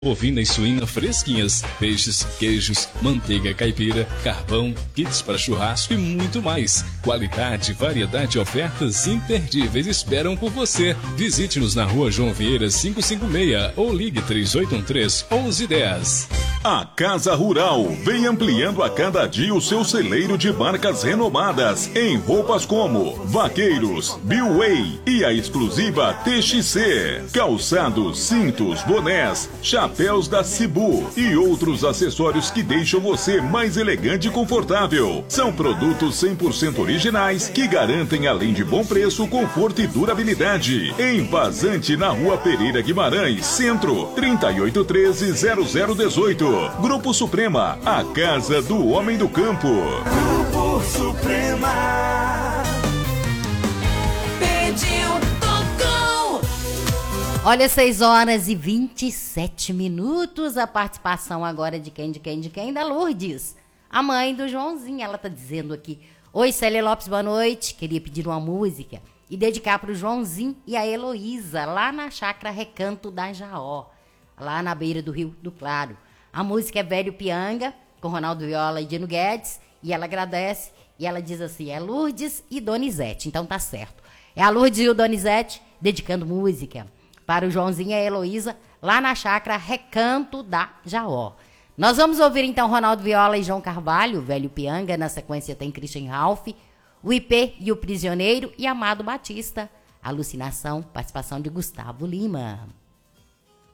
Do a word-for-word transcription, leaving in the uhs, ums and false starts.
Bovina e suína fresquinhas, peixes, queijos, manteiga caipira, carvão, kits para churrasco e muito mais. Qualidade, variedade e ofertas imperdíveis esperam por você. Visite-nos na rua João Vieira quinhentos e cinquenta e seis ou ligue três oito um três, onze dez. A Casa Rural vem ampliando a cada dia o seu celeiro de marcas renomadas em roupas como Vaqueiros, Billway e a exclusiva T X C. Calçados, cintos, bonés, chapéus da Cibu e outros acessórios que deixam você mais elegante e confortável. São produtos cem por cento originais que garantem, além de bom preço, conforto e durabilidade. Em Vazante, na Rua Pereira Guimarães, Centro, trinta e oito treze, zero zero dezoito. Grupo Suprema, a casa do homem do campo. Grupo Suprema. Pediu, tocou. Olha, seis horas e vinte e sete minutos. A participação agora de quem, de quem, de quem? Da Lourdes, a mãe do Joãozinho. Ela tá dizendo aqui: oi, Célia Lopes, boa noite. Queria pedir uma música e dedicar pro Joãozinho e a Heloísa, lá na chácara Recanto da Jaó, lá na beira do Rio do Claro. A música é Velho Pianga, com Ronaldo Viola e Dino Guedes, e ela agradece, e ela diz assim: é Lourdes e Donizete, então tá certo. É a Lourdes e o Donizete dedicando música para o Joãozinho e a Heloísa, lá na chácara Recanto da Jaó. Nós vamos ouvir então Ronaldo Viola e João Carvalho, Velho Pianga, na sequência tem Christian Ralph, o I P e o Prisioneiro e Amado Batista, Alucinação, participação de Gustavo Lima.